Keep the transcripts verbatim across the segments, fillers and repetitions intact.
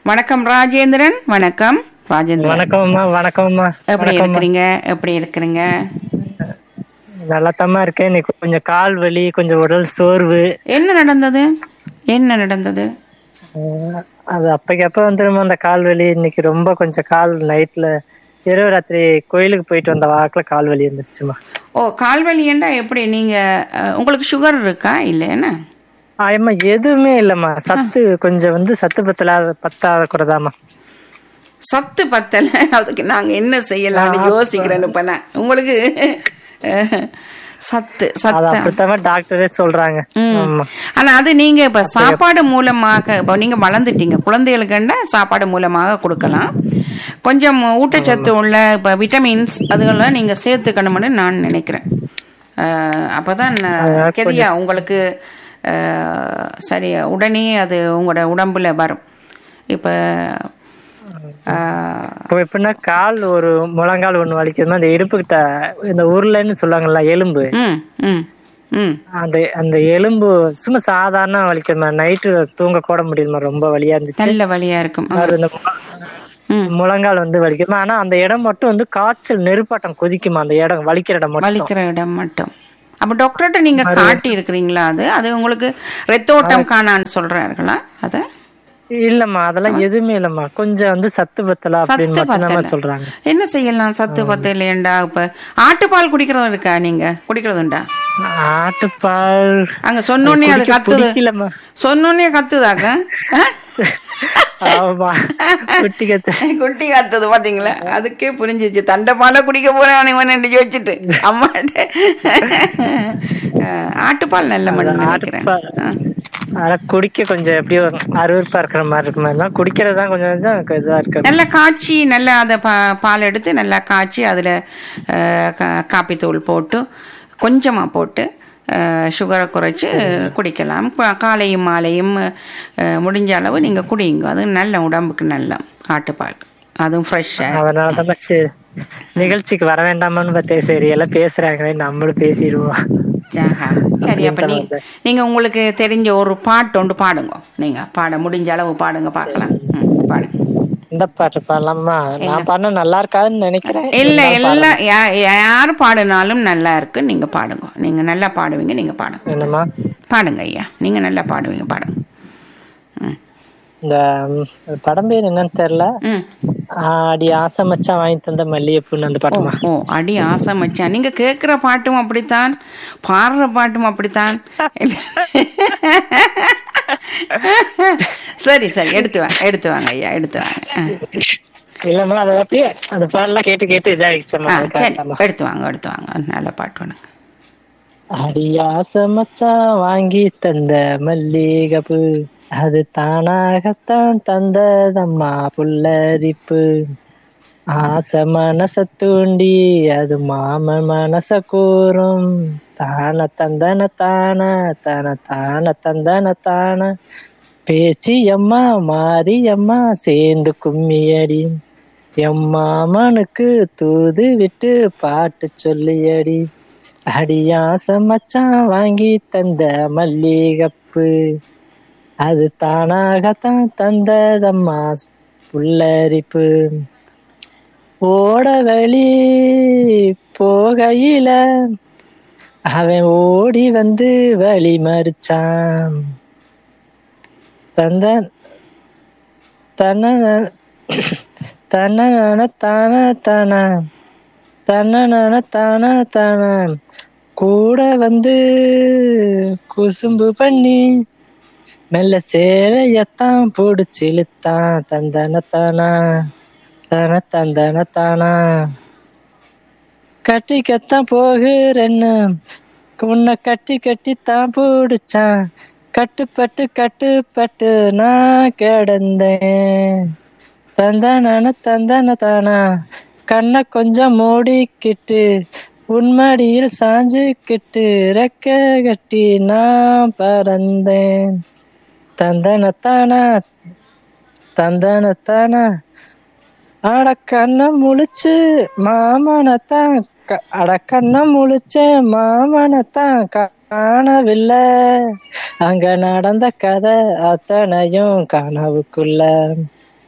வணக்கம் ராஜேந்திரன். வணக்கம் ராஜேந்திரன். வணக்கம்மா. வணக்கம்மா. எப்படி இருக்கிறீங்க? எப்படி இருக்கிறீங்க? நல்லத்தம்மா இருக்கேன். இன்னைக்கு கொஞ்சம் கால் வலி, கொஞ்சம் உடல் சோர்வு. என்ன நடந்தது? என்ன நடந்தது? அஹ் அது அப்பக்கப்ப வந்துருமா அந்த கால் வலி. இன்னைக்கு ரொம்ப கொஞ்சம் கால் நைட்ல இரவு ராத்திரி கோயிலுக்கு போயிட்டு வந்த வாக்குல கால் வலி வந்துருச்சுமா. ஓ, கால்வலி ஏண்டா? எப்படி நீங்க அஹ், உங்களுக்கு சுகர் இருக்கா? இல்ல என்ன? ஆயம்மா எதுவுமே இல்லம்மா. சத்து கொஞ்சம் வந்து சத்து பத்தலாத பத்தாத குறைதாம்மா. சத்து பத்தல. அதுக்கு நாங்க என்ன செய்யலாம்னு யோசிக்கிறேன்னு இப்ப நான். உங்களுக்கு அஹ், சத்து அது சத்து அப்படித்தான் டாக்டரே சொல்றாங்க. ஆமா. ஆனா அது நீங்க இப்ப சாப்பாடு மூலமாக, இப்ப நீங்க வளர்ந்துட்டீங்க, குழந்தைகளுக்குண்டா சாப்பாடு மூலமாக கொடுக்கலாம். கொஞ்சம் ஊட்டச்சத்து உள்ள இப்ப விட்டமின்ஸ் அதுகெல்லாம் நீங்க சேர்த்துக்கணும்னு நான் நினைக்கிறேன். அஹ், அப்பதான் அதனால கெதியா கொஞ்சம் உங்களுக்கு அஹ், சரியா உடனே அது உங்களோட உடம்புல வரும். இப்ப அஹ், இப்போ எப்படின்னா கால் ஒரு முழங்கால் ஒண்ணு வலிக்குதுன்னா அந்த இடுப்புக்கிட்ட இந்த உருளைன்னு சொல்லுவாங்கல்ல, எலும்பு. ம் ம் ம் அந்த அந்த எலும்பு சும்மா சாதாரண வலிக்குமா. நைட்டு தூங்க கூட முடியுமா, ரொம்ப வலியா இருந்துச்சு. நல்ல வழியா இருக்கும். ஆ. அது இந்த ம். முழங்கால் வந்து வலிக்குமா. ஆனா அந்த இடம் மட்டும் வந்து காய்ச்சல் நெருப்பாட்டம் கொதிக்குமா, அந்த இடம் வலிக்கிற இடம் மட்டும். வலிக்கிற இடம் மட்டும். அப்ப டாக்டர்கிட்ட நீங்க காட்டி இருக்கிறீங்களா? அது அது உங்களுக்கு ரத்த ஓட்டம் காணான்னு சொல்றார்களா? அத இல்லம்மா, அதெல்லாம் எதுவுமே இல்லம்மா. கொஞ்சம் வந்து சத்து பத்தல அப்படின்னு சத்து மட்டும் பத்தல. தான் சொல்றாங்க. என்ன செய்யலாம்? சத்து பத்தலையேண்டா. இப்ப ஆட்டுப்பால் குடிக்கிறதும் இருக்கா? நீங்க குடிக்கிறதுண்டா? ஆட்டுப்பால் அங்க சொன்னோன்னே அது குடிக்க கத்துது. பிடிக்கலம்மா. சொன்னோன்னே கத்துதாக்க. ஆமா, குட்டி கத்து. குட்டி கத்துது பாத்தீங்களா? அதுக்கே புரிஞ்சிச்சு. தண்டை குடிக்க போறான் இவன் யோசிச்சுட்டு அம்மாட்ட. அஹ், ஆட்டுப்பால் நல்ல மண் நினைக்கிறேன். ஆட்டுப்பால் ஆனா குடிக்க கொஞ்சம் எப்படியோ அருவருப்பா இருக்கிற மாதிரி இருக்கு மாதிரி. குடிக்கிறதுதான் கொஞ்சம் கொஞ்சம் இதா இருக்கு. நல்லா காய்ச்சி, நல்லா அதை பா பால் எடுத்து நல்லா காய்ச்சி அதில் காப்பித்தூள் போட்டு கொஞ்சமாக போட்டு சுகரை குறைச்சி குடிக்கலாம். ப- காலையும் மாலையும் அஹ், முடிஞ்ச அளவு நீங்கள் குடிங்க. அது நல்ல உடம்புக்கு நல்ல ஆட்டுப்பால், அதுவும் ஃப்ரெஷ்ஷாக. அதனாலதான் சரி நிகழ்ச்சிக்கு வர வேண்டாமான்னு பார்த்தேன். சரி எல்லாம் பேசுறாங்களே நம்மளும் பேசிடுவோம். சரி, அப்போ நீ நீங்கள் உங்களுக்கு தெரிஞ்ச ஒரு பாட்டு ஒன்று பாடுங்க. நீங்கள் பாட முடிஞ்ச அளவு பாடுங்க, பார்க்கலாம். ம், பாடுங்க. இந்த பாட்டு பாடலாமா? நான் பாடினா நல்லா இருக்காதுன்னு நினைக்கிறேன். இல்ல எல்லா யா- யார் பாடினாலும் நல்லா இருக்கு. நீங்க பாடுங்க. நீங்க நல்லா பாடுவீங்க. நீங்க பாடுங்க. என்னம்மா? பாடுங்க ஐயா, நீங்க நல்லா பாடுவீங்க. பாடுங்க. ம். இந்த ம், படம் பேர் என்னன்னு தெரியல. ம். ஆடி ஆசை மச்சான் வாங்கி தந்த மல்லிகைப்பூன்னு அந்த ஓ பாட்டுமா. ஓ அடி ஆசை மச்சான். நீங்க கேட்கிற பாட்டும் அப்படித்தான், பாடுற பாட்டும் அப்படித்தான். சரி சரி, எடுத்து வாங்க, எடுத்து வாங்க ஐயா, எடுத்து வாங்க. ஆ. இல்லம்மா, அதை அப்படியே அந்த பாடலாம் கேட்டு கேட்டு ஆ, இதாகிடுச்சம்மா. சரி, எடுத்து வாங்க, எடுத்து வாங்க. நல்ல பாட்டு வேணுங்க. அடி ஆசை மச்சான் வாங்கி தந்த மல்லிகைப்பூ, அது தானாகத்தான் தந்ததம்மா புல்லரிப்பு. ஆசை மனச தூண்டி அது மாம மனச கூறும். தான தந்தன தான தன தான தந்தன தான பேச்சி அம்மா மாறி அம்மா சேர்ந்து கும்மியடி. எம்மாமனுக்கு தூது விட்டு பாட்டு சொல்லியடி. அடியாச மச்சான் வாங்கி தந்த மல்லிகைப்பூ, அது தானாகத்தான் தந்ததம்மா புல்லரிப்பு. ஓட வழி போகையில அவன் ஓடி வந்து வழி மறிச்சான். தந்த தன தன தான தான தன தான தான கூட வந்து குசும்பு பண்ணி மெல்ல சேலையத்தான் பிடிச்சி இழுத்தான். தந்தன தானா தன தந்தன தானா கட்டிக்கத்தான் போகிறேன்னு உன்னை கட்டி கட்டி தான் பிடிச்சான். கட்டுப்பட்டு கட்டுப்பட்டு நான் கிடந்தேன். தந்தன தந்தன தானா கண்ணை கொஞ்சம் மூடிக்கிட்டு உன்மடியில் சாஞ்சுக்கிட்டு ரெக்க கட்டி நான் பறந்தேன். தந்தனத்தானா தந்தனத்தானா அட கண்ண முழிச்சு மாமனத்தான் அட கண்ண முழிச்ச மாமனத்தான் காணவில்லை. அங்க நடந்த கதை அத்தனையும் கனவுக்குள்ள.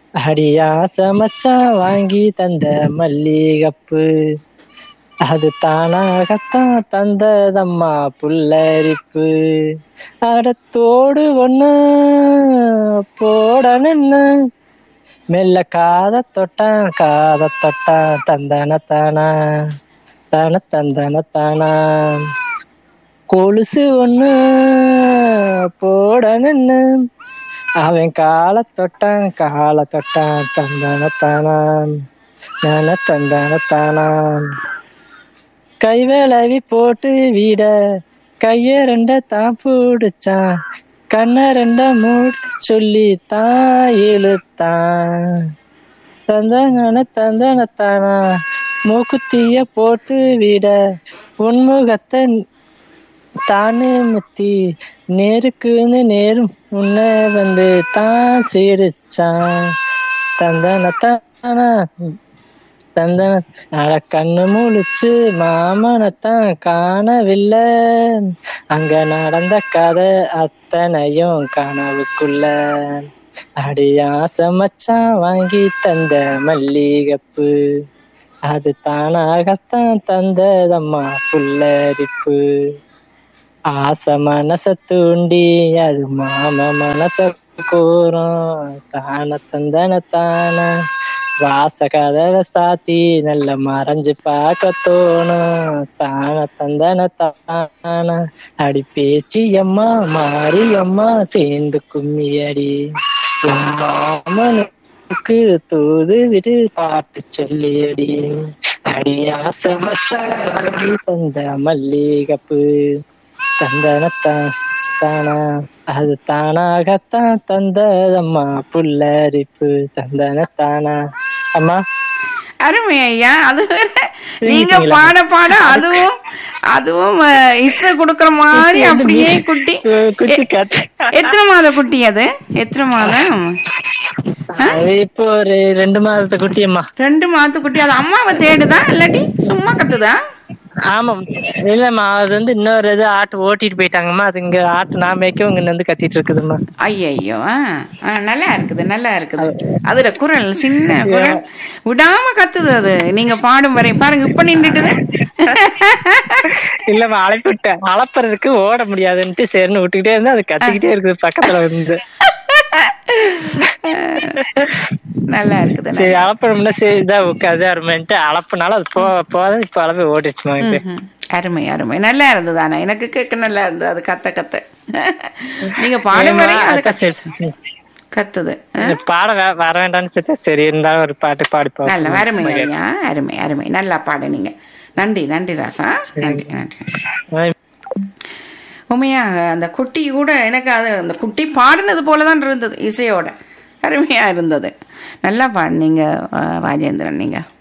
அடியா சமச்சான் வாங்கி தந்த மல்லிகப்பு அது தானாகத்தான் தந்ததம்மா புல்லரிப்பு அடத்தோடு ஒண்ணு போட நின்னு மெல்ல காத தொட்டான் காத தொட்டான் தந்தன தானா தான தந்தன தானா கொலுசு ஒண்ணு போட நின்னு அவன் கால தொட்டான் கால தொட்டான் தந்தன தானான் நான தந்தன தானான் கைவேளவி போட்டு வீட கைய ரெண்ட தான் பிடிச்சான் கண்ண ரெண்ட மூட சொல்லி தான் இழுத்தான் தந்தன தந்தன தானா மூக்குத்திய போட்டு விட உன்முகத்தை தானே முத்தி நேருக்குன்னு நேரும் முன்ன வந்து தான் சிரிச்சான் தந்தன தானா தந்தன அட கண்ணு முழிச்சு மாமனத்தான் காணவில்லை அங்க நடந்த கதை அத்தனையும் கனவுக்குள்ள அடியா சமச்சான் வாங்கி தந்த மல்லிகப்பு அது தானாகத்தான் தந்ததம்மா புல்லரிப்பு ஆசை மனச தூண்டி அது மாம மனச கூறும் தான தந்தன தான வாச கதவை சாத்தி நல்ல மறைஞ்சு பார்க்க தோணும் தான தந்தன தான அடி பேச்சு அம்மா மாறி அம்மா சேர்ந்து கும்மி அடி மாமனுக்கு தூது விடு பாட்டு சொல்லி அடி அடியாச மச்சாடி தந்த மல்லிகப்பு தந்தனத்தான் தானா அது தானாகத்தான் தந்ததம்மா புல்லரிப்பு தந்தன தானா அம்மா அருமை ஐயா. அது வேற நீங்க பாட பாட அதுவும் அதுவும் இசை கொடுக்கற மாதிரி அப்படியே குட்டி. எத்தனை மாத குட்டி அது? எத்தனை மாதம்? இப்போ ஒரு ரெண்டு மாதத்து குட்டி அம்மா. ரெண்டு மாதத்து குட்டி. அது அம்மாவை தேடுதா இல்லாட்டி சும்மா கத்துதா? ஆமாம் இல்லம்மா, அது வந்து இன்னொரு இது ஆட்டு ஓட்டிட்டு போயிட்டாங்கம்மா. அது இங்க ஆட்டு நான் மேய்க்கவும் இங்க வந்து கத்திட்டு இருக்குதும்மா. ஐயோ நல்லா இருக்குது நல்லா இருக்குது. அதுல குரல் சின்ன குரல் விடாம கத்துது. அது நீங்க பாடும் வரை பாருங்க இப்ப நின்றுட்டுது. இல்லம்மா அழைப்பிட்டேன், அளப்புறதுக்கு ஓட முடியாதுன்ட்டு சரின்னு விட்டுக்கிட்டே இருந்தா அது கத்திக்கிட்டே இருக்குது பக்கத்துல வந்து. நல்லா இருக்குது. சரி அளப்பணும்னா சரி இதான் உட்காது அருமைன்ட்டு அளப்புனாலும் அது போ போத இப்ப அளவு ஓடிச்சுமா. அருமை அருமை நல்லா இருந்தது. ஆனா எனக்கு கேட்க நல்லா இருந்தது அது கத்த கத்த. நீங்க பாடும் வரை அது கத்துது. பாட வர வேண்டாம்னு சரி இருந்தாலும் ஒரு பாட்டு பாடிப்போம். நல்ல அருமை ஐயா, அருமை அருமை நல்லா பாடுனீங்க. நன்றி நன்றி ராசா, நன்றி நன்றி. உண்மையாக அந்த குட்டி கூட எனக்கு அது அந்த குட்டி பாடினது போலதான் இருந்தது, இசையோட அருமையா இருந்தது. நல்லா பாடுனீங்க ராஜேந்திரன் நீங்க.